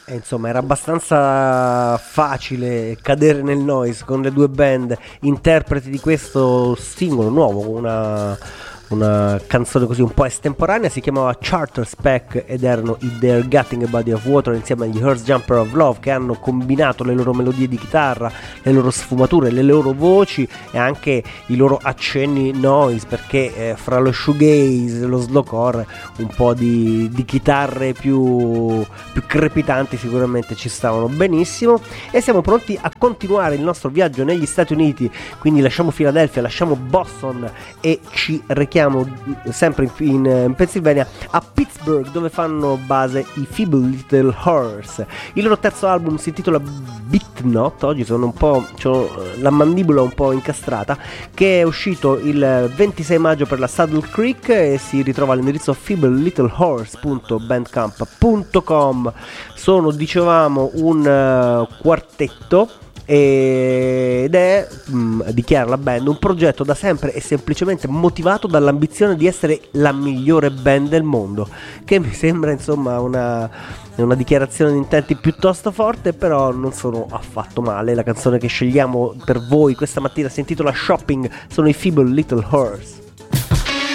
E insomma era abbastanza facile cadere nel noise con le due band interpreti di questo singolo nuovo, una canzone così un po' estemporanea. Si chiamava Charter Spec ed erano i They're Getting a Body of Water insieme agli Hearth Jumper of Love, che hanno combinato le loro melodie di chitarra, le loro sfumature, le loro voci e anche i loro accenni noise, perché fra lo shoegaze e lo slowcore un po' di chitarre più crepitanti sicuramente ci stavano benissimo. E siamo pronti a continuare il nostro viaggio negli Stati Uniti, quindi lasciamo Philadelphia, lasciamo Boston e ci rechiamo sempre in Pennsylvania, a Pittsburgh, dove fanno base i Feeble Little Horse. Il loro terzo album si intitola Beat Not, oggi sono un po', c'ho la mandibola un po' incastrata, che è uscito il 26 maggio per la Saddle Creek e si ritrova all'indirizzo feeblelittlehorse.bandcamp.com. Sono, dicevamo, un quartetto ed è, dichiara la band, un progetto da sempre e semplicemente motivato dall'ambizione di essere la migliore band del mondo, che mi sembra insomma una dichiarazione di intenti piuttosto forte, però non sono affatto male. La canzone che scegliamo per voi questa mattina si intitola Shopping, sono i Feeble Little Horse.